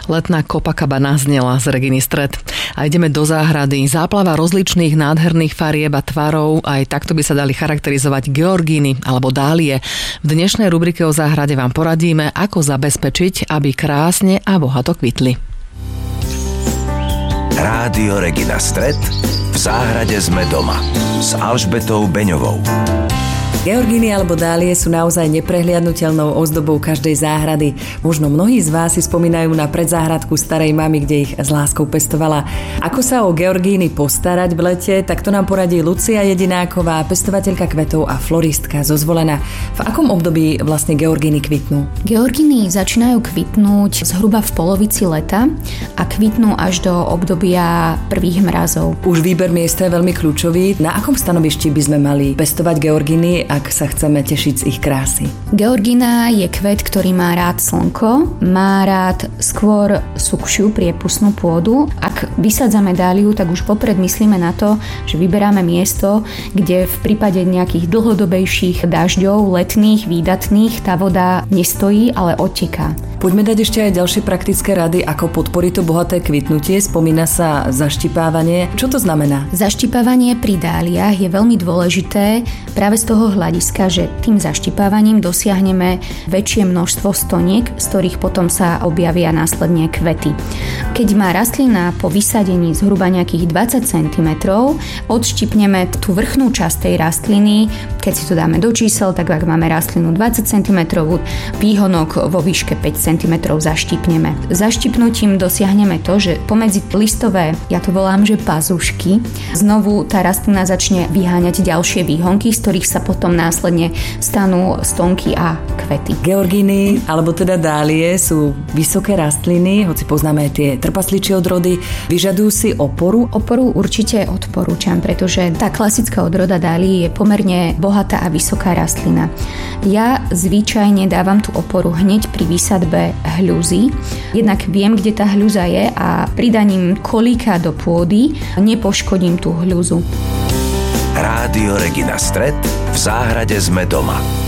Letná Copacabana znela z Reginy Stret. A ideme do záhrady. Záplava rozličných nádherných farieb a tvarov, aj takto by sa dali charakterizovať georgíny alebo dálie. V dnešnej rubrike o záhrade vám poradíme, ako zabezpečiť, aby krásne a bohato kvitli. Rádio Regina Stret. V záhrade sme doma s Alžbetou Beňovou. Georgíny alebo dálie sú naozaj neprehliadnutelnou ozdobou každej záhrady. Možno mnohí z vás si spomínajú na predzáhradku starej mamy, kde ich s láskou pestovala. Ako sa o georgíny postarať v lete, tak to nám poradí Lucia Jedináková, pestovateľka kvetov a floristka zo Zvolena. V akom období vlastne georgíny kvitnú? Georgíny začínajú kvitnúť zhruba v polovici leta a kvitnú až do obdobia prvých mrazov. Už výber miesta je veľmi kľúčový. Na akom stanovišti by sme mali pestovať georgíny, ak sa chceme tešiť z ich krásy? Georgína je kvet, ktorý má rád slnko, má rád skôr suchšiu priepustnú pôdu. Ak vysádzame dáliu, tak už popred myslíme na to, že vyberáme miesto, kde v prípade nejakých dlhodobejších dažďov, letných, výdatných, tá voda nestojí, ale odteká. Poďme dať ešte aj ďalšie praktické rady, ako podporiť to bohaté kvitnutie. Spomína sa zaštipávanie. Čo to znamená? Zaštipávanie pri dáliach je veľmi dôležité práve z toho hľadiska, že tým zaštipávaním dosiahneme väčšie množstvo stoniek, z ktorých potom sa objavia následne kvety. Keď má rastlina po vysadení zhruba nejakých 20 cm, odštipneme tú vrchnú časť tej rastliny. Keď si to dáme do čísel, tak ak máme rastlinu 20 cm, výhonok vo výške 5 cm zaštipneme. Zaštipnutím dosiahneme to, že pomedzi listové, ja to volám, že pazušky, znovu tá rastlina začne vyháňať ďalšie výhonky, z ktorých sa potom následne stanú stonky a kvety. Georgíny, alebo teda dálie, sú vysoké rastliny, hoci poznáme aj tie trpasličie odrody. Vyžadujú si oporu? Oporu určite odporúčam, pretože tá klasická odroda dálií je pomerne bohatá a vysoká rastlina. Ja zvyčajne dávam tú oporu hneď pri výsadbe hľuzy. Jednak viem, kde tá hľuza je a pridaním kolíka do pôdy nepoškodím tú hľuzu. Rádio Regina Stret. V záhrade sme doma.